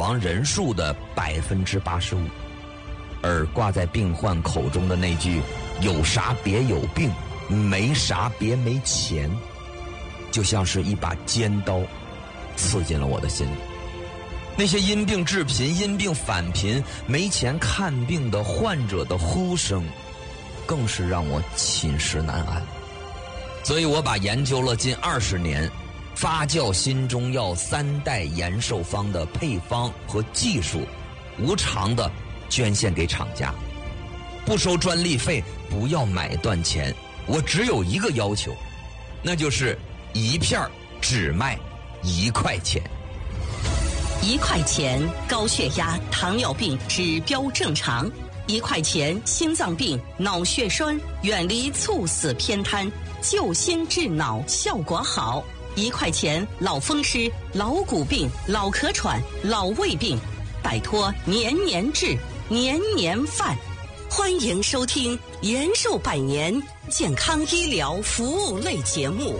亡人数的85%，而挂在病患口中的那句“有啥别有病，没啥别没钱”，就像是一把尖刀，刺进了我的心里。那些因病致贫、因病返贫、没钱看病的患者的呼声，更是让我寝食难安。所以我把研究了近20年发酵新中药3代延寿方的配方和技术，无偿的捐献给厂家，不收专利费，不要买断钱。我只有一个要求，那就是一片只卖1块钱。 1块钱高血压、糖尿病指标正常；1块钱心脏病、脑血栓远离猝死偏瘫，救心治脑效果好；1块钱老风湿、老骨病、老咳喘、老胃病，摆脱年年治、年年犯。欢迎收听延寿百年健康医疗服务类节目。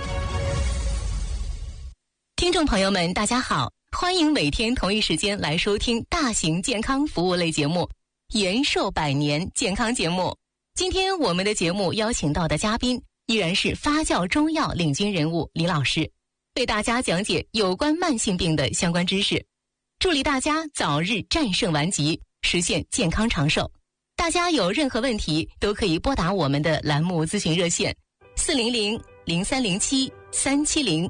听众朋友们，大家好，欢迎每天同一时间来收听大型健康服务类节目延寿百年健康节目。今天我们的节目邀请到的嘉宾依然是发酵中药领军人物李老师，为大家讲解有关慢性病的相关知识，助力大家早日战胜顽疾，实现健康长寿。大家有任何问题都可以拨打我们的栏目咨询热线400-0307-370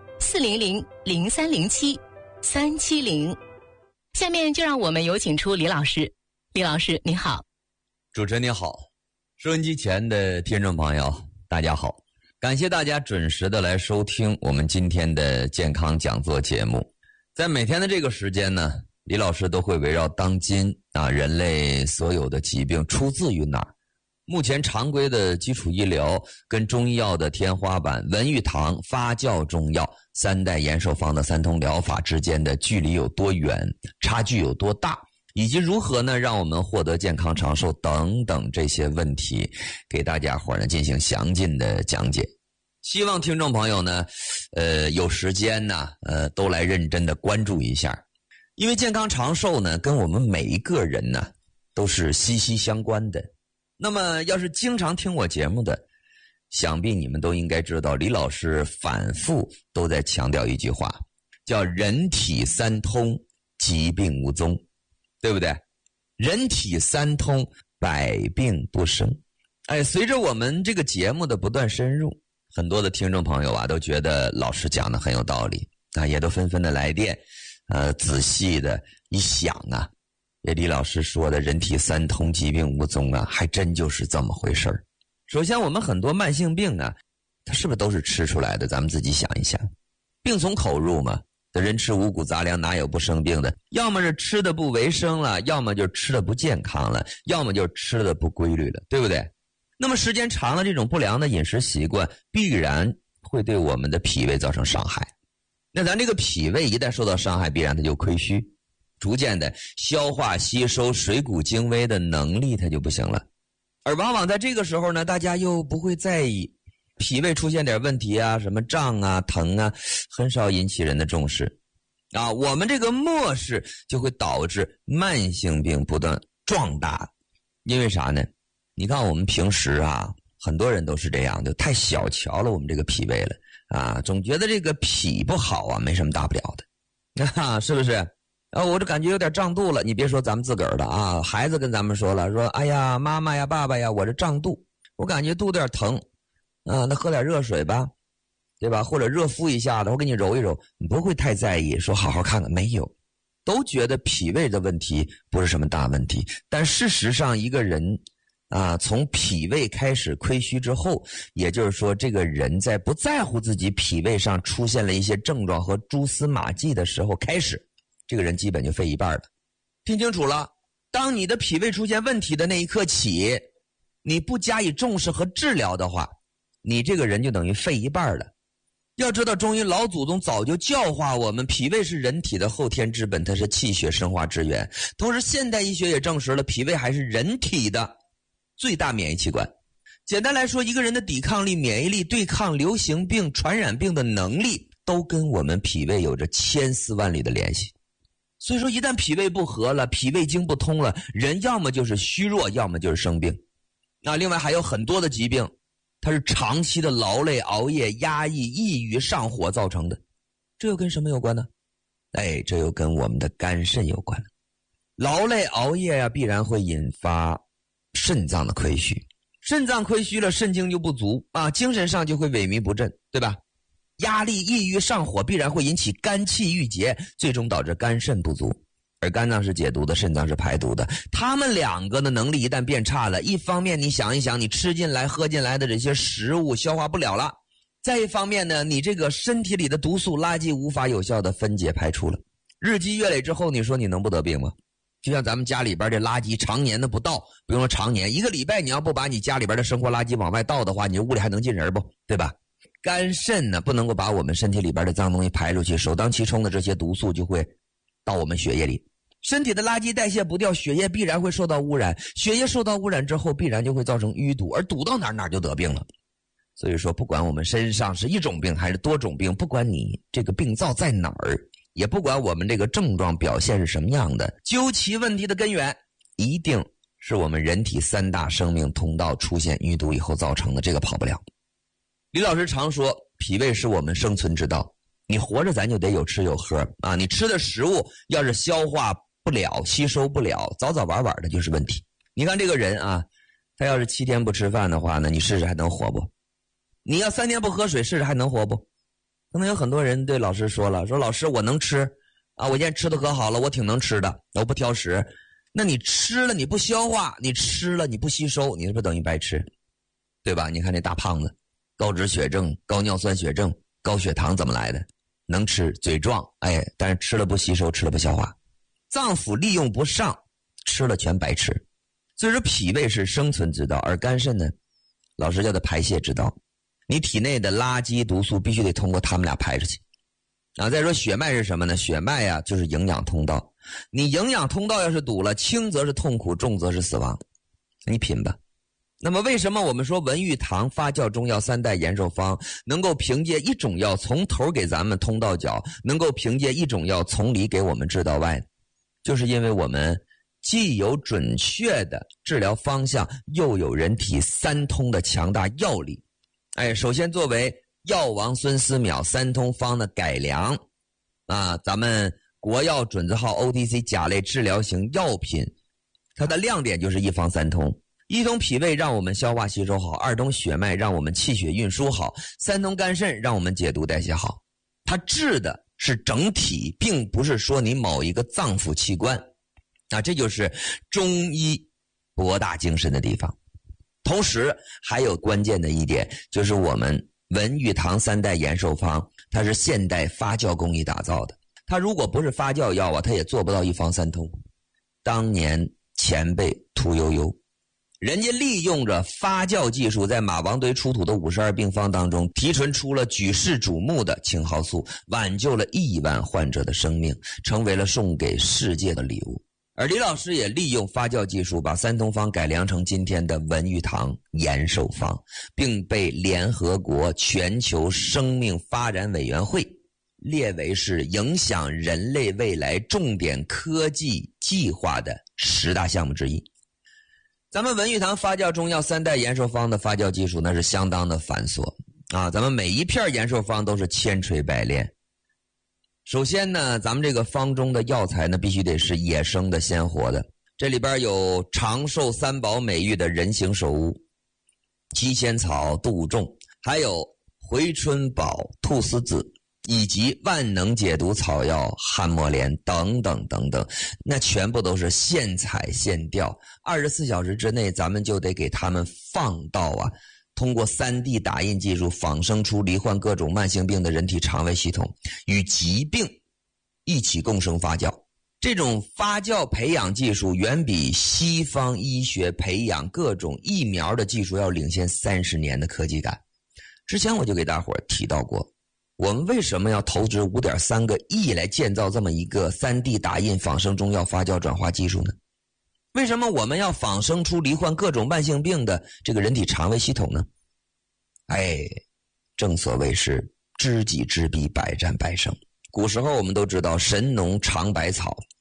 400-0307-370。下面就让我们有请出李老师。李老师您好。 主持人您好，收音机前的听众朋友大家好，感谢大家准时的来收听我们今天的健康讲座节目。在每天的这个时间呢，李老师都会围绕当今人类所有的疾病出自于哪儿，目前常规的基础医疗跟中医药的天花板文玉堂发酵中药3代延寿方的3通疗法之间的距离有多远，差距有多大，以及如何呢让我们获得健康长寿等等这些问题，给大家伙呢进行详尽的讲解。希望听众朋友呢有时间呢都来认真的关注一下，因为健康长寿呢跟我们每一个人呢都是息息相关的。那么要是经常听我节目的，想必你们都应该知道，李老师反复都在强调一句话，叫人体3通，疾病无踪，对不对？人体3通，百病不生。随着我们这个节目的不断深入，很多的听众朋友都觉得老师讲的很有道理也都纷纷的来电仔细的一想李老师说的人体3通，疾病无踪还真就是这么回事儿。首先我们很多慢性病它是不是都是吃出来的？咱们自己想一想，病从口入嘛，人吃五谷杂粮哪有不生病的？要么是吃的不卫生了，要么就是吃的不健康了，要么就是吃的不规律了，对不对？那么时间长了，这种不良的饮食习惯必然会对我们的脾胃造成伤害。那咱这个脾胃一旦受到伤害，必然它就亏虚，逐渐的消化吸收水谷精微的能力它就不行了。而往往在这个时候呢，大家又不会在意脾胃出现点问题什么胀疼很少引起人的重视我们这个漠视就会导致慢性病不断壮大。因为啥呢？你看我们平时很多人都是这样，就太小瞧了我们这个脾胃了总觉得这个脾不好没什么大不了的是不是？我这感觉有点胀肚了，你别说咱们自个儿的孩子跟咱们说了，说哎呀妈妈呀爸爸呀，我这胀肚，我感觉肚子有点疼那喝点热水吧，对吧？或者热敷一下的，我给你揉一揉，你不会太在意，说好好看看，没有，都觉得脾胃的问题不是什么大问题。但事实上一个人从脾胃开始亏虚之后，也就是说这个人在不在乎自己脾胃上出现了一些症状和蛛丝马迹的时候开始，这个人基本就废一半了。听清楚了，当你的脾胃出现问题的那一刻起，你不加以重视和治疗的话，你这个人就等于废一半了。要知道中医老祖宗早就教化我们，脾胃是人体的后天之本，它是气血生化之源。同时现代医学也证实了，脾胃还是人体的最大免疫器官。简单来说，一个人的抵抗力、免疫力、对抗流行病、传染病的能力，都跟我们脾胃有着千丝万缕的联系。 所以说一旦脾胃不和了，脾胃经不通了，人要么就是虚弱，要么就是生病。另外还有很多的疾病，它是长期的劳累、熬夜、压抑、抑郁、上火造成的。这又跟什么有关呢？这又跟我们的肝肾有关了。劳累熬夜呀，必然会引发肾脏的亏虚，肾脏亏虚了，肾精就不足啊，精神上就会萎靡不振，对吧？压力、抑郁、上火必然会引起肝气郁结，最终导致肝肾不足。而肝脏是解毒的，肾脏是排毒的，他们两个的能力一旦变差了，一方面你想一想，你吃进来喝进来的这些食物消化不了了，再一方面呢，你这个身体里的毒素垃圾无法有效的分解排出了，日积月累之后，你说你能不得病吗？就像咱们家里边这垃圾常年的不倒，不用说常年，一个礼拜你要不把你家里边的生活垃圾往外倒的话，你这屋里还能进人不？对吧？肝肾呢不能够把我们身体里边的脏东西排出去，首当其冲的这些毒素就会到我们血液里，身体的垃圾代谢不掉，血液必然会受到污染，血液受到污染之后必然就会造成淤堵，而堵到哪就得病了。所以说不管我们身上是一种病还是多种病，不管你这个病灶在哪儿，也不管我们这个症状表现是什么样的，究其问题的根源一定是我们人体三大生命通道出现淤堵以后造成的，这个跑不了。李老师常说脾胃是我们生存之道，你活着咱就得有吃有喝啊！你吃的食物要是消化不了、吸收不了，早早晚晚的就是问题。你看这个人啊，他要是7天不吃饭的话呢，你试试还能活不？你要3天不喝水，试试还能活不？可能有很多人对老师说了，说老师我能吃啊，我现在吃的可好了，我挺能吃的，我不挑食。那你吃了你不消化，你吃了你不吸收，你是不是等于白吃？对吧？你看那大胖子，高脂血症、高尿酸血症、高血糖怎么来的？能吃，嘴壮，但是吃了不吸收，吃了不消化，脏腑利用不上，吃了全白吃。所以说脾胃是生存之道，而肝肾呢，老师叫它排泄之道。你体内的垃圾毒素必须得通过他们俩排出去啊。再说血脉是什么呢？血脉呀，就是营养通道。你营养通道要是堵了，轻则是痛苦，重则是死亡。你品吧。那么为什么我们说文玉堂发酵中药3代延寿方能够凭借一种药从头给咱们通到脚，能够凭借一种药从里给我们治到外？就是因为我们既有准确的治疗方向，又有人体3通的强大药力。首先作为药王孙思邈3通方的改良啊，咱们国药准字号 OTC 甲类治疗型药品，它的亮点就是一方3通。1通脾胃让我们消化吸收好，2通血脉让我们气血运输好，3通肝肾让我们解毒代谢好。它治的是整体，并不是说你某一个脏腑器官啊，这就是中医博大精深的地方。同时还有关键的一点，就是我们文玉堂3代延寿方，它是现代发酵工艺打造的。它如果不是发酵药啊，它也做不到一方3通。当年前辈屠呦呦，人家利用着发酵技术，在马王堆出土的52病方当中提纯出了举世瞩目的青蒿素，挽救了1万患者的生命，成为了送给世界的礼物。而李老师也利用发酵技术，把3通方改良成今天的文玉堂延寿方，并被联合国全球生命发展委员会列为是影响人类未来重点科技计划的10大项目之一。咱们文玉堂发酵中药3代延寿方的发酵技术那是相当的繁琐啊，咱们每一片延寿方都是千锤百炼。首先呢，咱们这个方中的药材呢，必须得是野生的鲜活的。这里边有长寿3宝美誉的人形首乌、鸡仙草、杜仲，还有回春宝、菟丝子，以及万能解毒草药汉墨莲等等等等，那全部都是现采现调，24小时之内咱们就得给他们放到通过3D 打印技术仿生出罹患各种慢性病的人体肠胃系统，与疾病一起共生发酵。这种发酵培养技术远比西方医学培养各种疫苗的技术要领先30年的科技感。之前我就给大伙儿提到过，我们为什么要投资5.3个亿来建造这么一个 3D 打印仿生中药发酵转化技术呢？为什么我们要仿生出罹患各种慢性病的这个人体肠胃系统呢？正所谓是知己知彼，百战百胜。 古时候我们都知道神农尝百草，